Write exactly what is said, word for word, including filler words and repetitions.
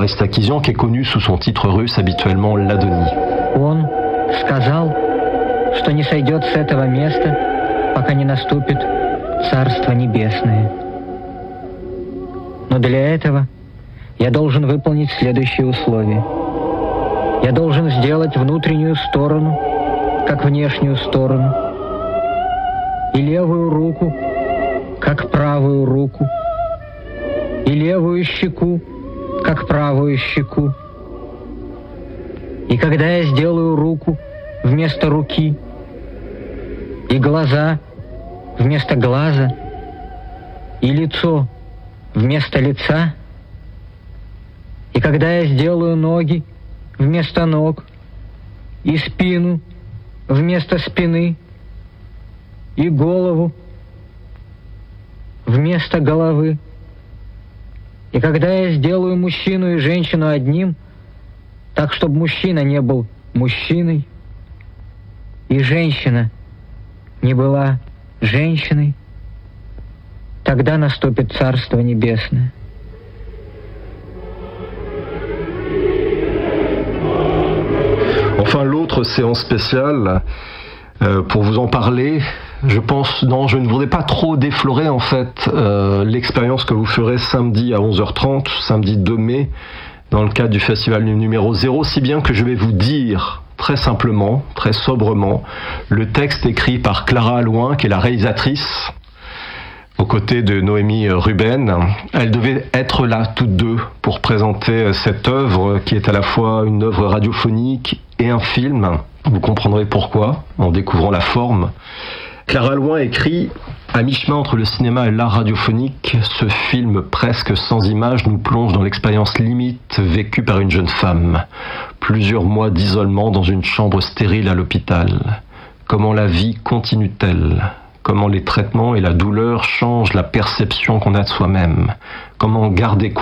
Boris Takisian, qui est connu sous son titre russe habituellement Ladonie. Он сказал, что не сойдет с этого места, пока не наступит Царство Небесное. Но для этого я должен выполнить следующие условия. Я должен сделать внутреннюю сторону, как внешнюю сторону, и левую руку, как правую руку, и левую щеку, как правую щеку. И когда я сделаю руку вместо руки, и глаза вместо глаза, и лицо вместо лица, и когда я сделаю ноги вместо ног, и спину вместо спины, и голову вместо головы, и когда я сделаю мужчину и женщину одним, так, чтобы мужчина не был мужчиной, и женщина не была женщиной, тогда наступит Царство Небесное. Enfin, l'autre séance spéciale, euh, pour vous en parler, je pense, non, je ne voudrais pas trop déflorer en fait euh, l'expérience que vous ferez samedi à onze heures trente, samedi deux mai, dans le cadre du festival numéro zéro, si bien que je vais vous dire très simplement, très sobrement, le texte écrit par Clara Allouin, qui est la réalisatrice, aux côtés de Noémie Ruben. Elles devaient être là toutes deux pour présenter cette œuvre qui est à la fois une œuvre radiophonique et un film. Vous comprendrez pourquoi en découvrant la forme. Clara Allouin écrit « À mi-chemin entre le cinéma et l'art radiophonique, ce film presque sans images nous plonge dans l'expérience limite vécue par une jeune femme. Plusieurs mois d'isolement dans une chambre stérile à l'hôpital. Comment la vie continue-t-elle ? Comment les traitements et la douleur changent la perception qu'on a de soi-même ? Comment garder courage ?